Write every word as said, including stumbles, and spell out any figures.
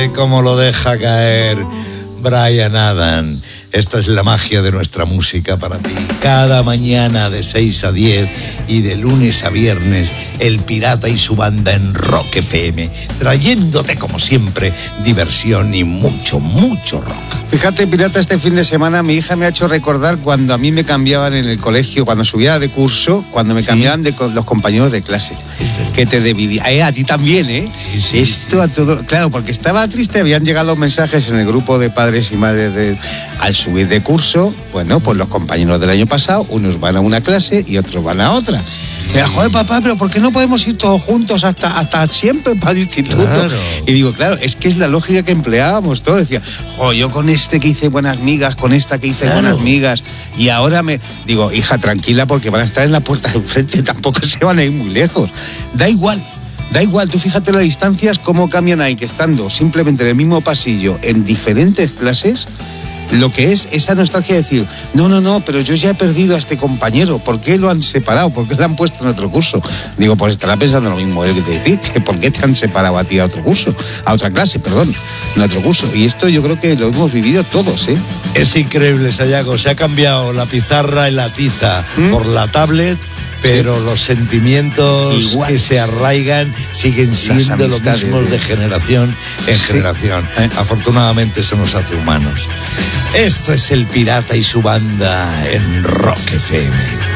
Cómo lo deja caer Bryan Adams. Esta es la magia de nuestra música para ti. Cada mañana de seis a diez y de lunes a viernes, El Pirata y su banda en Rock F M, trayéndote como siempre diversión y mucho, mucho rock. Fíjate, Pirata, este fin de semana mi hija me ha hecho recordar cuando a mí me cambiaban en el colegio, cuando subía de curso, cuando me ¿Sí? cambiaban de los compañeros de clase. Que te dividía. Eh, a ti también, ¿eh? Sí, sí, Esto sí. a todo. Claro, porque estaba triste, habían llegado mensajes en el grupo de padres y madres de, al subir de curso. Bueno, pues los compañeros del año pasado, unos van a una clase y otros van a otra. Sí. Me dijo, joder, papá, pero ¿por qué no podemos ir todos juntos hasta, hasta siempre para el instituto? Claro. Y digo, claro, es que es la lógica que empleábamos todos. Decía, jo, yo con este que hice buenas migas, con esta que hice claro. buenas migas, y ahora me... Digo, hija, tranquila, porque van a estar en la puerta de enfrente, tampoco se van a ir muy lejos. Da igual. Da igual, tú fíjate las distancias, cómo cambian ahí, que estando simplemente en el mismo pasillo, en diferentes clases, lo que es esa nostalgia de decir, no, no, no, pero yo ya he perdido a este compañero, ¿por qué lo han separado? ¿Por qué lo han puesto en otro curso? Digo, pues estará pensando lo mismo él que te dice, ¿por qué te han separado a ti a otro curso? A otra clase, perdón, en otro curso. Y esto yo creo que lo hemos vivido todos, ¿eh? Es increíble, Sayago, se ha cambiado la pizarra y la tiza ¿Mm? por la tablet, pero sí. los sentimientos Igual. que se arraigan siguen siendo los mismos de, de generación en sí. generación. ¿Eh? Afortunadamente eso nos hace humanos. Esto es El Pirata y su banda en Rock F M.